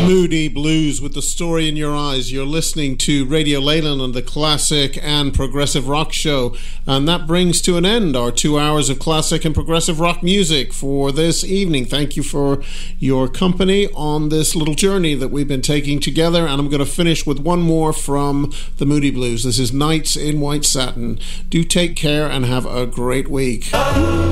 Moody Blues with The Story in Your Eyes. You're listening to Radio Leyland on the classic and progressive rock show. And that brings to an end our 2 hours of classic and progressive rock music for this evening. Thank you for your company on this little journey that we've been taking together. And I'm going to finish with one more from the Moody Blues. This is Nights in White Satin. Do take care and have a great week.